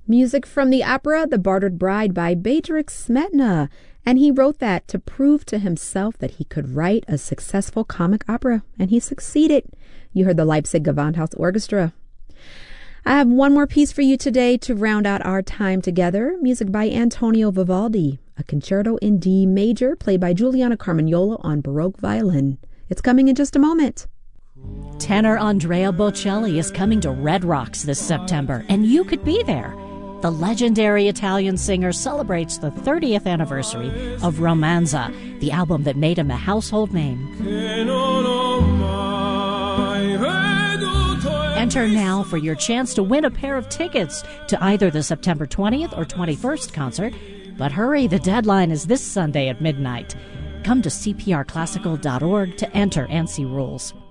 Music from the opera The Bartered Bride by Bedřich Smetana. And he wrote that to prove to himself that he could write a successful comic opera. And he succeeded. You heard the Leipzig Gewandhaus Orchestra. I have one more piece for you today to round out our time together. Music by Antonio Vivaldi, a concerto in D major played by Giuliano Carmagnola on Baroque violin. It's coming in just a moment. Tenor Andrea Bocelli is coming to Red Rocks this September, and you could be there. The legendary Italian singer celebrates the 30th anniversary of Romanza, the album that made him a household name. Enter now for your chance to win a pair of tickets to either the September 20th or 21st concert. But hurry, the deadline is this Sunday at midnight. Come to cprclassical.org to enter and see rules.